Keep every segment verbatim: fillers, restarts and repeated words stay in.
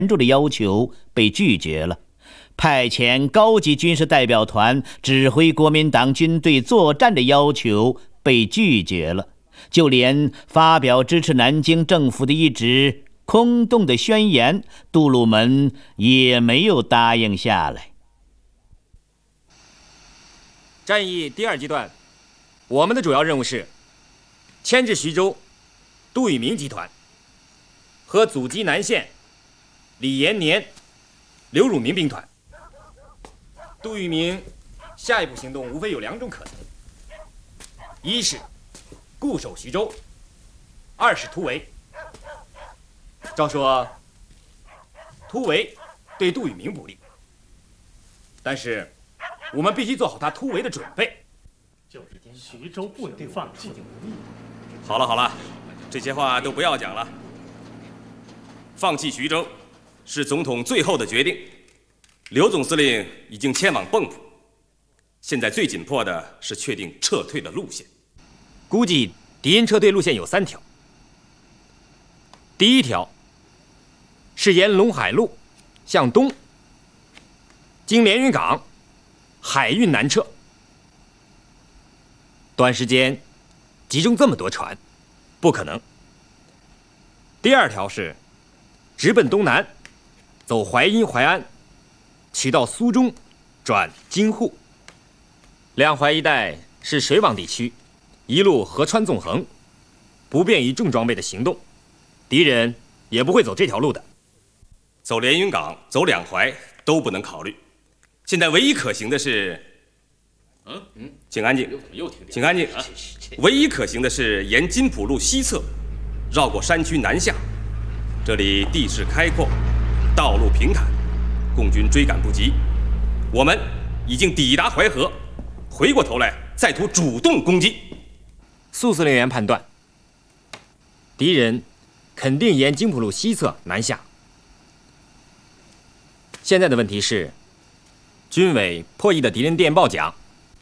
助的要求被拒绝了，派遣高级军事代表团指挥国民党军队作战的要求被拒绝了，就连发表支持南京政府的一纸空洞的宣言，杜鲁门也没有答应下来。 战役第二阶段，我们的主要任务是牵制徐州杜聿明集团和阻击南线李延年、刘汝明兵团。杜聿明下一步行动无非有两种可能：一是固守徐州，二是突围。照说，突围对杜聿明不利，但是我们必须做好他突围的准备。 就是徐州不能放弃。 好了好了，这些话都不要讲了。放弃徐州是总统最后的决定，刘总司令已经迁往蚌埠，现在最紧迫的是确定撤退的路线。 估计敌人撤退路线有三条。第一条是沿陇海路向东，经连云港海运南撤。短时间集中这么多船，不可能。第二条是直奔东南，走淮阴、淮安，取到苏中，转京沪。两淮一带是水网地区，一路河川纵横，不便于重装备的行动，敌人也不会走这条路的。 走连云港、走两淮都不能考虑。现在唯一可行的是，嗯嗯，请安静，请安静。唯一可行的是沿金浦路西侧，绕过山区南下，这里地势开阔，道路平坦，共军追赶不及。我们已经抵达淮河，回过头来再图主动攻击。 苏司令员判断，敌人肯定沿金浦路西侧南下。现在的问题是，军委破译的敌人电报讲，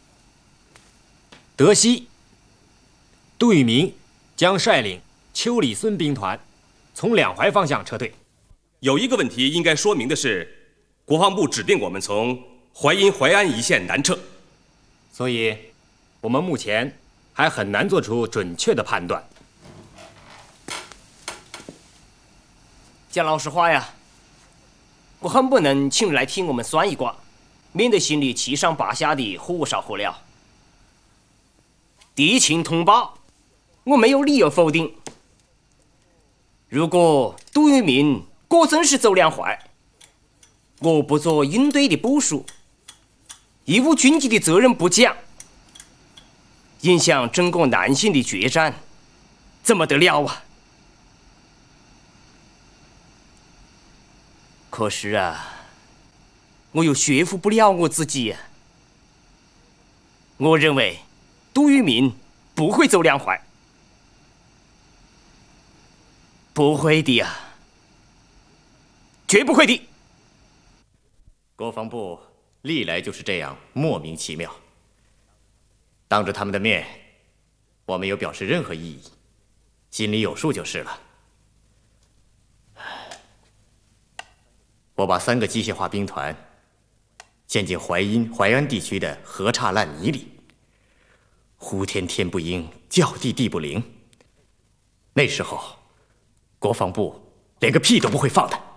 德西杜聿明将率领邱李孙兵团从两淮方向撤退。 有一个问题应该说明的是，国防部指定我们从淮阴、淮安一线南撤， 所以我们目前还很难做出准确的判断。 讲老实话呀，我很不能请你来听我们算一卦，免得心里七上八下的胡烧胡料。敌情通报，我没有理由否定。如果杜聿明果真是走两淮，我不做应对的部署，义务军级的责任不讲，影响整个南线的决战，怎么得了啊？可是啊，我又说服不了我自己呀。我认为杜聿明不会走两淮，不会的呀，绝不会的。 国防部历来就是这样莫名其妙。当着他们的面，我没有表示任何异议，心里有数就是了。我把三个机械化兵团陷进淮阴、淮安地区的河岔烂泥里，呼天天不应，叫地地不灵。那时候，国防部连个屁都不会放的。